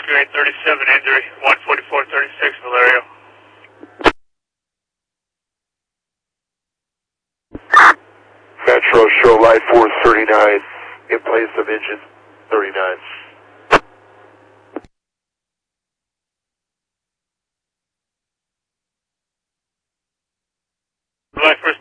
Figure 837 injury, 14436 Valerio. Metro, show light force 39 in place of engine 39. Light force